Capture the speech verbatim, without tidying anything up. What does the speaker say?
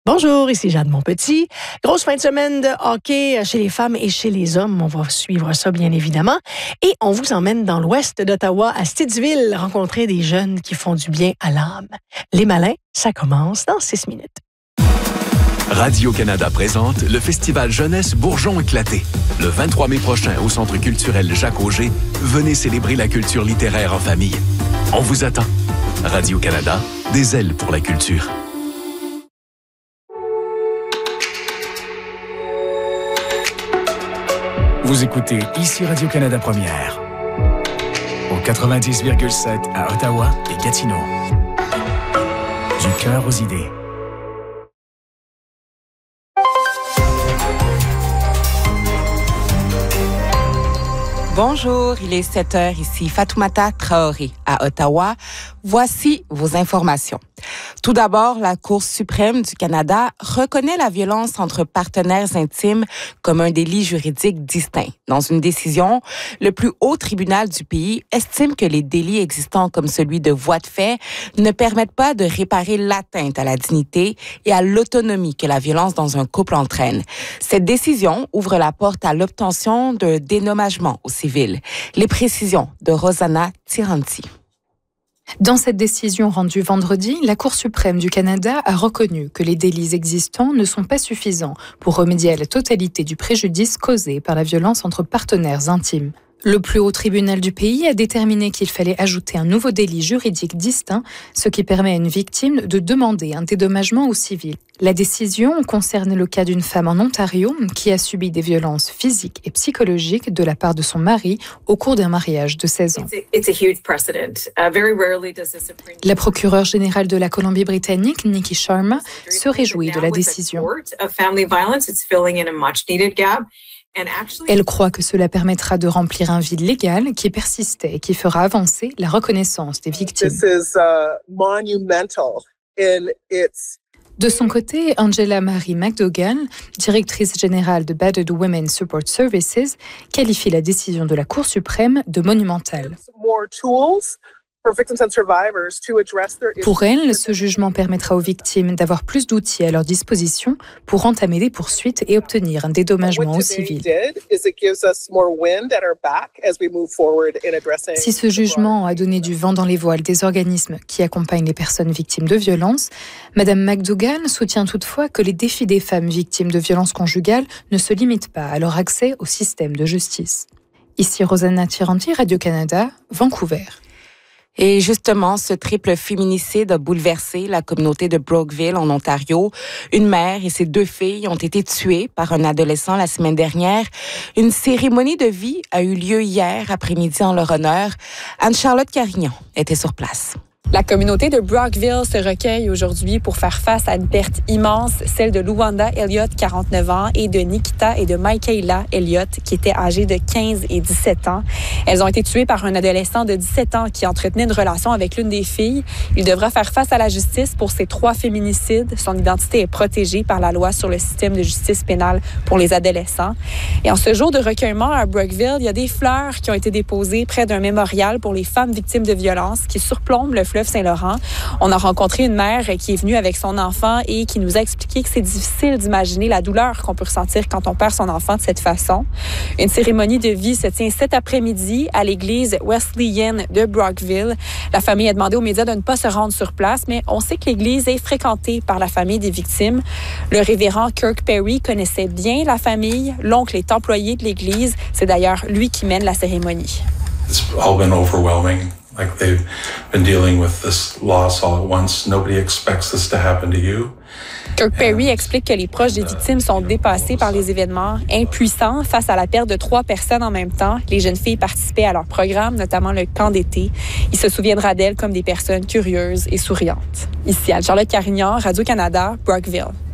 Bonjour, ici Jeanne Monpetit. Grosse fin de semaine de hockey chez les femmes et chez les hommes. On va suivre ça, bien évidemment. Et on vous emmène dans l'ouest d'Ottawa, à Stittsville, rencontrer des jeunes qui font du bien à l'âme. Les malins, ça commence dans six minutes. Radio-Canada présente le festival Jeunesse Bourgeon éclaté. Le vingt-trois mai prochain au Centre culturel Jacques-Auger, venez célébrer la culture littéraire en famille. On vous attend. Radio-Canada, des ailes pour la culture. Vous écoutez ici Radio-Canada Première, au quatre-vingt-dix virgule sept à Ottawa et Gatineau. Du cœur aux idées. Bonjour, il est sept heures, ici Fatoumata Traoré à Ottawa. Voici vos informations. Tout d'abord, la Cour suprême du Canada reconnaît la violence entre partenaires intimes comme un délit juridique distinct. Dans une décision, le plus haut tribunal du pays estime que les délits existants comme celui de voie de fait ne permettent pas de réparer l'atteinte à la dignité et à l'autonomie que la violence dans un couple entraîne. Cette décision ouvre la porte à l'obtention d'un dédommagement au civil. Les précisions de Rosanna Tiranti. Dans cette décision rendue vendredi, la Cour suprême du Canada a reconnu que les délits existants ne sont pas suffisants pour remédier à la totalité du préjudice causé par la violence entre partenaires intimes. Le plus haut tribunal du pays a déterminé qu'il fallait ajouter un nouveau délit juridique distinct, ce qui permet à une victime de demander un dédommagement au civil. La décision concerne le cas d'une femme en Ontario qui a subi des violences physiques et psychologiques de la part de son mari au cours d'un mariage de seize ans. La procureure générale de la Colombie-Britannique, Nikki Sharma, se réjouit de la décision. Elle croit que cela permettra de remplir un vide légal qui persistait et qui fera avancer la reconnaissance des victimes. De son côté, Angela Marie McDougall, directrice générale de Battered Women Support Services, qualifie la décision de la Cour suprême de monumentale. Pour elle, ce jugement permettra aux victimes d'avoir plus d'outils à leur disposition pour entamer des poursuites et obtenir un dédommagement au civil. Si ce jugement a donné du vent dans les voiles des organismes qui accompagnent les personnes victimes de violences, Mme McDougall soutient toutefois que les défis des femmes victimes de violences conjugales ne se limitent pas à leur accès au système de justice. Ici Rosanna Tiranti, Radio-Canada, Vancouver. Et justement, ce triple féminicide a bouleversé la communauté de Brockville, en Ontario. Une mère et ses deux filles ont été tuées par un adolescent la semaine dernière. Une cérémonie de vie a eu lieu hier après-midi en leur honneur. Anne-Charlotte Carignan était sur place. La communauté de Brockville se recueille aujourd'hui pour faire face à une perte immense, celle de Luanda Elliott, quarante-neuf ans, et de Nikita et de Michaela Elliott, qui étaient âgés de quinze et dix-sept ans. Elles ont été tuées par un adolescent de dix-sept ans qui entretenait une relation avec l'une des filles. Il devra faire face à la justice pour ces trois féminicides. Son identité est protégée par la loi sur le système de justice pénale pour les adolescents. Et en ce jour de recueillement à Brockville, il y a des fleurs qui ont été déposées près d'un mémorial pour les femmes victimes de violences qui surplombe le fleuve Saint-Laurent. On a rencontré une mère qui est venue avec son enfant et qui nous a expliqué que c'est difficile d'imaginer la douleur qu'on peut ressentir quand on perd son enfant de cette façon. Une cérémonie de vie se tient cet après-midi à l'église Wesleyan de Brockville. La famille a demandé aux médias de ne pas se rendre sur place, mais on sait que l'église est fréquentée par la famille des victimes. Le révérend Kirk Perry connaissait bien la famille. L'oncle est employé de l'église. C'est d'ailleurs lui qui mène la cérémonie. It's all been overwhelming. Like they've been dealing with this loss all at once. Nobody expects this to happen to you. Kirk Perry explique que les proches des victimes sont dépassés par les événements, impuissants face à la perte de trois personnes en même temps. Les jeunes filles participaient à leur programme, notamment le camp d'été. Il se souviendra d'elles comme des personnes curieuses et souriantes. Ici, Anne-Charlotte Carignan, Radio-Canada, Brockville.